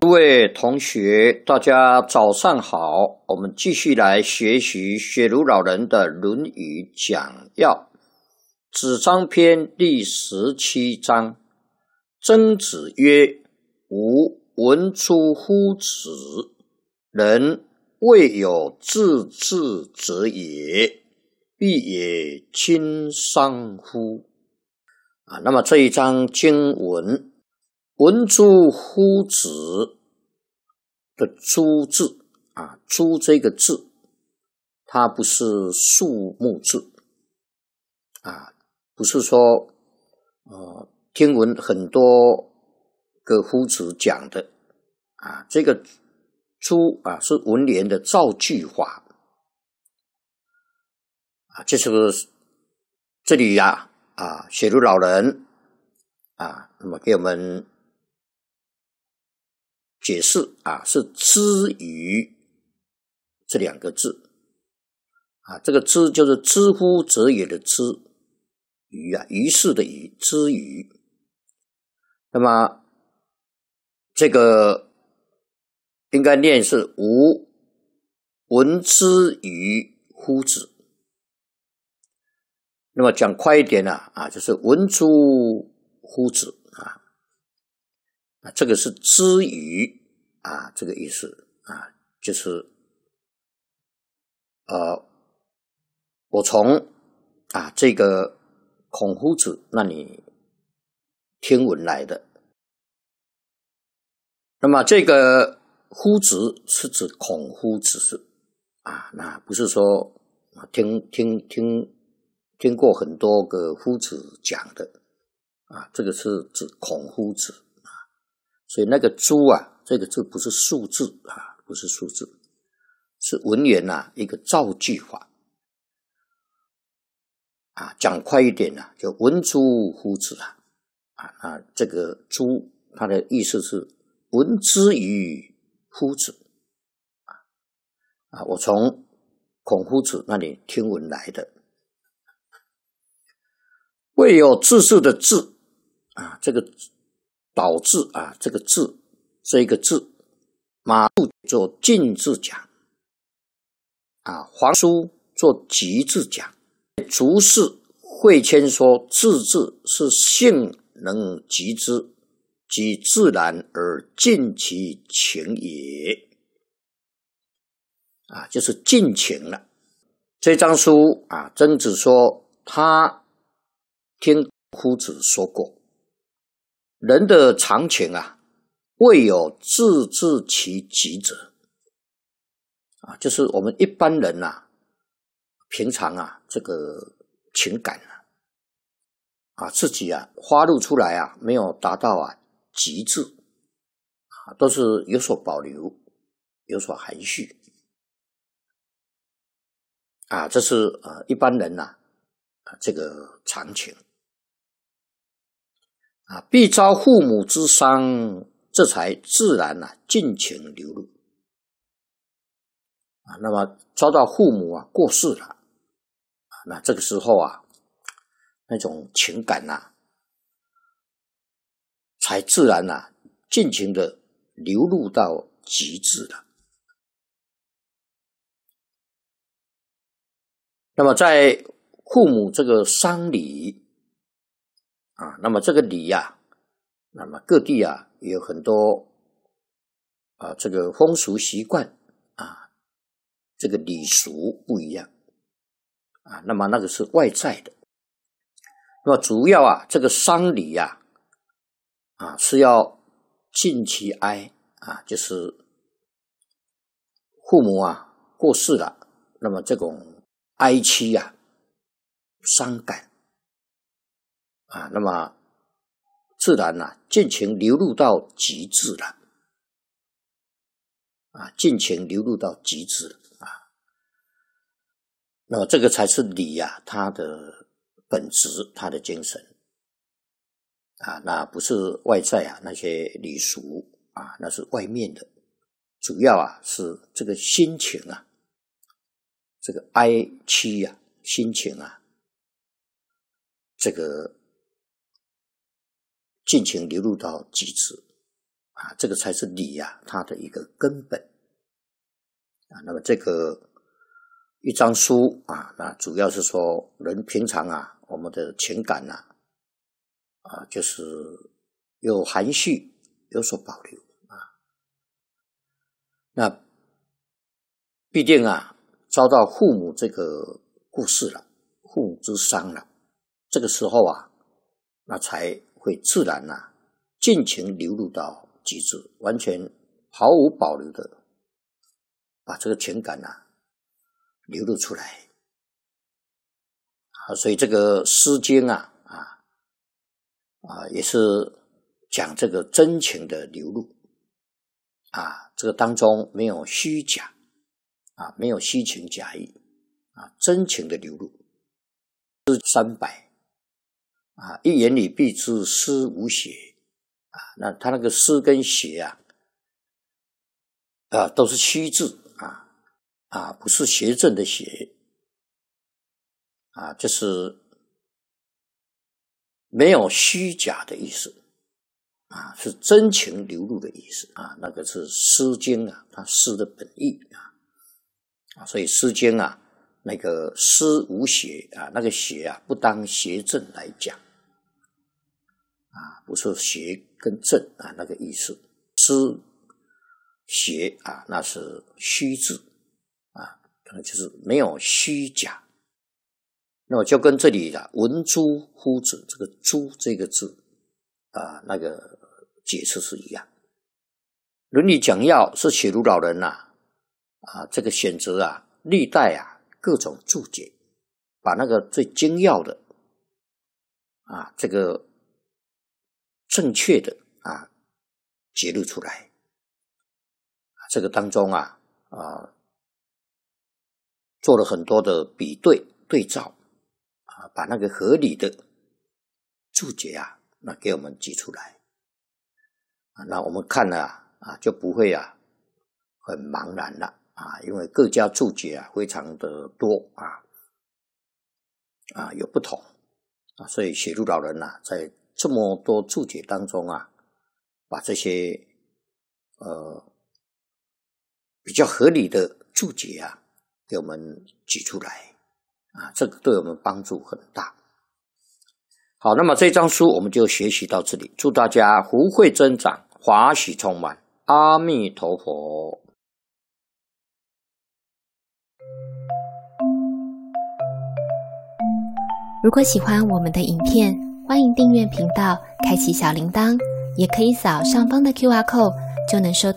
各位同学，大家早上好。我们继续来学习雪茹老人的《论语讲要》子张篇第17章。曾子曰：“吾闻出乎子，人未有自治者也，必也亲商乎？”那么这一章经文，闻出乎子的诸字诸这个字，它不是数目字不是说听闻很多个夫子讲的这个诸是文言的造句法就是这里雪茹老人那么给我们解释是知鱼这两个字这个知就是知乎者也的知，鱼于是的鱼，知鱼。那么这个应该念是吾闻之于乎子。那么讲快一点就是闻出乎子这个是知鱼这个意思就是我从这个孔夫子那里听闻来的。那么这个夫子是指孔夫子那不是说听过很多个夫子讲的这个是指孔夫子所以那个诸这个字不是数字不是数字，是文言一个造句法讲快一点就闻诸乎子这个诸它的意思是闻之于夫子我从孔夫子那里听闻来的。未有自治的治这个导致这个治这个字，马谡做进字讲黄书做吉字讲。足是惠谦说自治是性能及之，即自然而尽其情也就是尽情了。这章书曾子说他听夫子说过，人的常情未有自治其极者就是我们一般人平常这个情感自己发露出来没有达到极致都是有所保留，有所含蓄这是一般人这个常情必遭父母之伤，这才自然尽情流露那么遭到父母过世了那这个时候那种情感才自然尽情的流露到极致了。那么在父母这个丧礼那么这个礼那么各地也有很多这个风俗习惯这个礼俗不一样那么那个是外在的。那么主要这个丧礼是要尽其哀就是父母过世了，那么这种哀戚伤感那么自然尽情流露到极致了尽情流露到极致了那么这个才是礼它的本质，它的精神那不是外在那些礼俗那是外面的，主要是这个心情这个哀戚心情这个尽情流露到极致这个才是理它的一个根本那么这个一张书那主要是说人平常我们的情感就是有含蓄，有所保留那必定遭到父母这个故事了，父母之伤了，这个时候那才会自然尽情流露到极致，完全毫无保留的把这个情感流露出来所以这个诗经也是讲这个真情的流露这个当中没有虚假没有虚情假意真情的流露。诗300一言以蔽之，诗无邪那他那个诗跟邪都是虚字不是邪正的邪就是没有虚假的意思是真情流露的意思那个是诗经它诗的本意所以诗经那个诗无邪那个邪不当邪正来讲不是邪跟正那个意思，诗邪那是虚字可能就是没有虚假。那么就跟这里的闻诸夫子这个诸这个字那个解释是一样。伦理讲要是写如老人这个选择历代各种注解，把那个最精要的这个正确的揭露出来这个当中做了很多的比对对照把那个合理的注解那给我们记出来那我们看了就不会很茫然了因为各家注解非常的多有不同所以写入老人在这么多注解当中把这些比较合理的注解给我们举出来这个对我们帮助很大。好，那么这张书我们就学习到这里，祝大家福慧增长，华喜充满，阿弥陀佛。 如果喜欢我们的影片，欢迎订阅频道，开启小铃铛，也可以扫上方的 QR Code，就能收